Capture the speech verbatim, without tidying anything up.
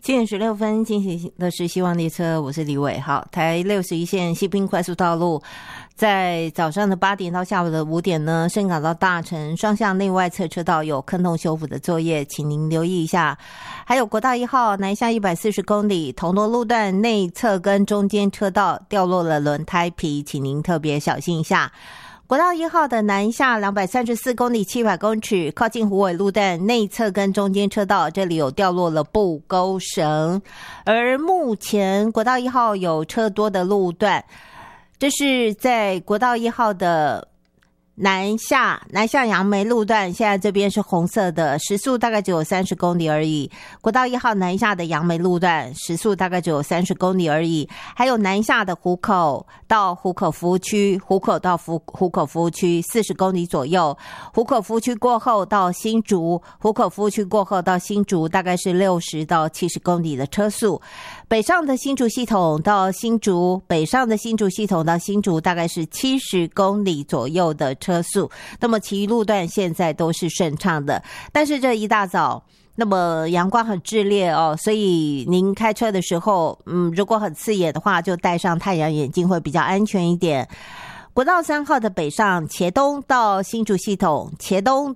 七点十六分进行的是希望列车，我是李伟。好，台六十一线西滨快速道路在早上的八点到下午的五点呢，深港到大城双向内外侧车道有坑洞修复的作业，请您留意一下。还有国道一号南下一百四十公里同多路段内侧跟中间车道掉落了轮胎皮，请您特别小心一下。国道一号的南下两百三十四公里七百公尺，靠近虎尾路段内侧跟中间车道，这里有掉落了布钩绳。而目前国道一号有车多的路段，这是在国道一号的南下南下杨梅路段，现在这边是红色的，时速大概只有三十公里而已。国道一号南下的杨梅路段时速大概只有三十公里而已。还有南下的湖口到湖口服务区，湖口到湖湖口服务区四十公里左右。湖口服务区过后到新竹，湖口服务区过后到新竹大概是六十到七十公里的车速。北上的新竹系统到新竹，北上的新竹系统到新竹大概是七十公里左右的车速，那么其余路段现在都是顺畅的。但是这一大早，那么阳光很炽烈哦，所以您开车的时候，嗯，如果很刺眼的话，就戴上太阳眼镜会比较安全一点。国道三号的北上，茄东到新竹系统，茄东